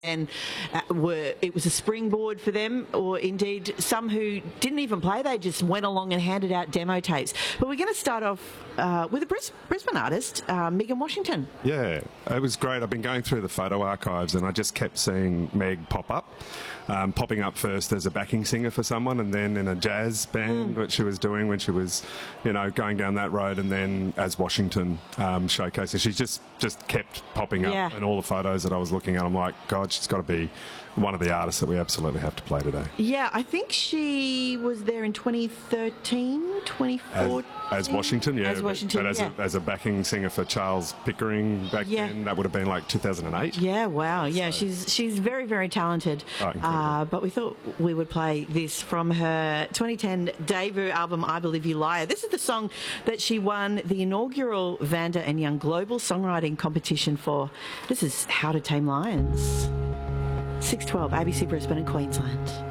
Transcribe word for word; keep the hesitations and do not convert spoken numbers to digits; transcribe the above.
and uh, were it was a springboard for them, or indeed some who didn't even play, they just went along and handed out demo tapes. But we're going to start off uh, with a Bris- Brisbane artist, uh, Megan Washington. Yeah, it was great. I've been going through the photo archives and I just kept seeing Meg pop up, um, popping up first as a backing singer for someone, and then in a jazz band, mm. which she was doing when she was, you know, going down that road, and then as Washington um, showcasing. She just, just kept popping up Yeah. in all the photos that I was looking at. I'm like, God, she's got to be one of the artists that we absolutely have to play today. Yeah, I think she was there in twenty thirteen, twenty fourteen. As, as Washington, yeah. As Washington, but as, yeah. a, as a backing singer for Charles Pickering back Yeah. then, that would have been like two thousand eight. Yeah, wow. Yeah, So- she's she's very, very talented. Oh, incredible. uh, but we thought we would play this from her twenty ten debut album, I Believe You Liar. This is the song that she won the inaugural Vanda and Young Global Songwriting Competition for. This is How to Tame Lions. six twelve, A B C Brisbane and Queensland.